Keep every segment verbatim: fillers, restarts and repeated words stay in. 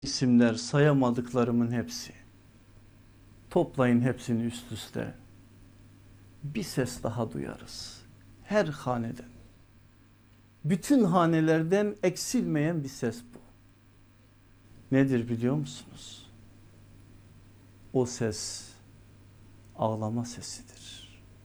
isimler sayamadıklarımın hepsi. Toplayın hepsini üst üste. Bir ses daha duyarız. Her haneden. Bütün hanelerden eksilmeyen bir ses bu. Nedir biliyor musunuz? O ses ağlama sesidir.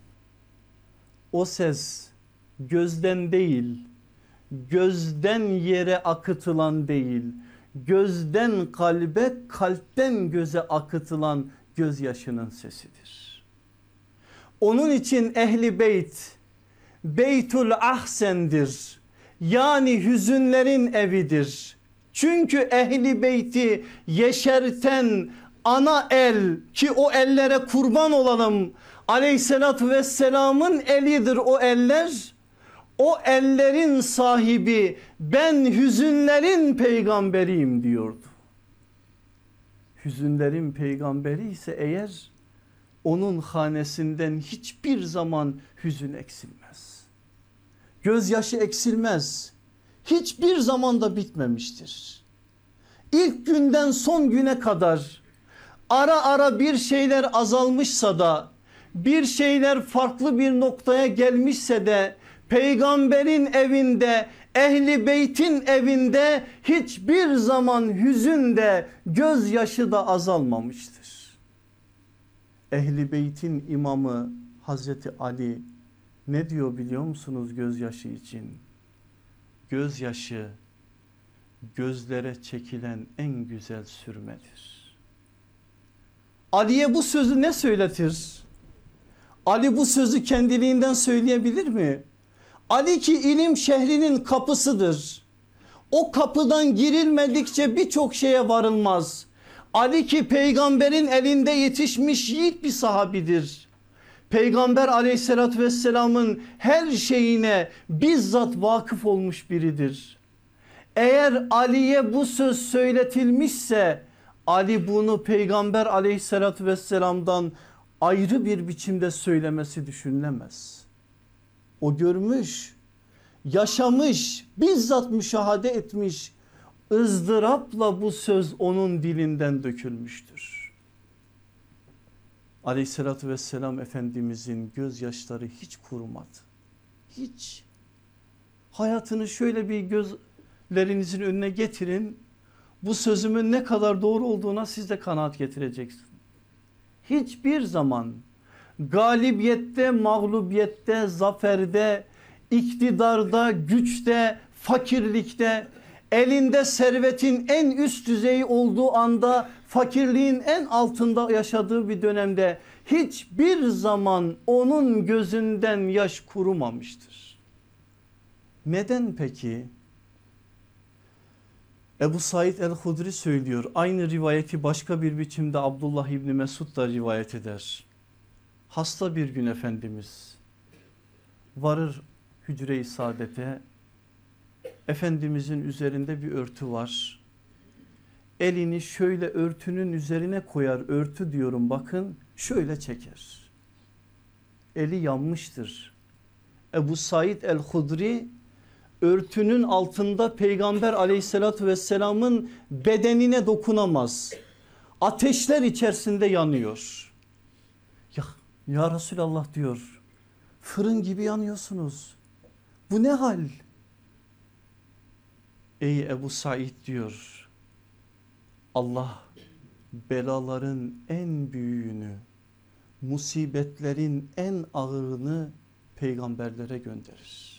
O ses gözden değil, gözden yere akıtılan değil, gözden kalbe, kalpten göze akıtılan gözyaşının sesidir. Onun için ehli beyt beytul ahsendir. Yani hüzünlerin evidir. Çünkü ehli beyti yeşerten ana el, ki o ellere kurban olalım, aleyhissalatü vesselamın elidir o eller. O ellerin sahibi ben hüzünlerin peygamberiyim diyordu. Hüzünlerin peygamberi ise eğer, onun hanesinden hiçbir zaman hüzün eksilmez. Gözyaşı eksilmez. Hiçbir zaman da bitmemiştir. İlk günden son güne kadar ara ara bir şeyler azalmışsa da, bir şeyler farklı bir noktaya gelmişse de, peygamberin evinde, ehli beytin evinde hiçbir zaman hüzün de gözyaşı da azalmamıştır. Ehli beytin imamı Hazreti Ali ne diyor biliyor musunuz gözyaşı için? Gözyaşı gözlere çekilen en güzel sürmedir. Ali'ye bu sözü ne söyletir? Ali bu sözü kendiliğinden söyleyebilir mi? Ali ki ilim şehrinin kapısıdır. O kapıdan girilmedikçe birçok şeye varılmaz. Ali ki peygamberin elinde yetişmiş yiğit bir sahabidir. Peygamber aleyhissalatü vesselamın her şeyine bizzat vakıf olmuş biridir. Eğer Ali'ye bu söz söyletilmişse, Ali bunu peygamber aleyhissalatü vesselamdan ayrı bir biçimde söylemesi düşünülemez. O görmüş, yaşamış, bizzat müşahede etmiş, ızdırapla bu söz onun dilinden dökülmüştür. Aleyhissalatü vesselam Efendimizin gözyaşları hiç kurumadı. Hiç. Hayatını şöyle bir gözlerinizin önüne getirin. Bu sözümün ne kadar doğru olduğuna siz de kanaat getireceksiniz. Hiçbir zaman galibiyette, mağlubiyette, zaferde, iktidarda, güçte, fakirlikte, elinde servetin en üst düzeyi olduğu anda, fakirliğin en altında yaşadığı bir dönemde hiçbir zaman onun gözünden yaş kurumamıştır. Neden peki? Ebu Said el-Hudri söylüyor. Aynı rivayeti başka bir biçimde Abdullah İbni Mesud da rivayet eder. Hasta bir gün Efendimiz varır hücre-i saadete. Efendimizin üzerinde bir örtü var. Elini şöyle örtünün üzerine koyar. Örtü diyorum bakın, şöyle çeker. Eli yanmıştır. Ebu Said el-Hudri örtünün altında peygamber aleyhissalatü vesselamın bedenine dokunamaz. Ateşler içerisinde yanıyor. Ya, ya Resulallah diyor, fırın gibi yanıyorsunuz. Bu ne hal? Ey Ebu Said diyor, Allah belaların en büyüğünü, musibetlerin en ağırını peygamberlere gönderir.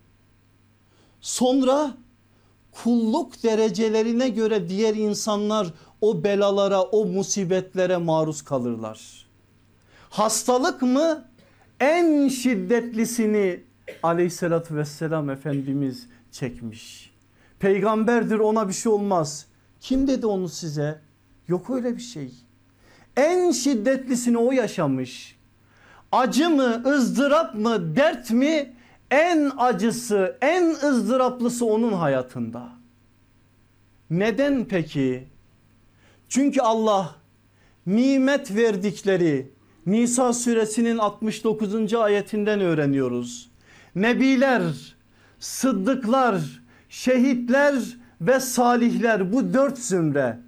Sonra kulluk derecelerine göre diğer insanlar o belalara, o musibetlere maruz kalırlar. Hastalık mı? En şiddetlisini aleyhissalatü vesselam Efendimiz çekmiş. Peygamberdir, ona bir şey olmaz. Kim dedi onu size? Yok öyle bir şey. En şiddetlisini o yaşamış. Acı mı, ızdırap mı, dert mi? En acısı, en ızdıraplısı onun hayatında. Neden peki? Çünkü Allah nimet verdikleri, Nisa suresinin altmış dokuzuncu ayetinden öğreniyoruz. Nebiler, sıddıklar, şehitler ve salihler, bu dört zümre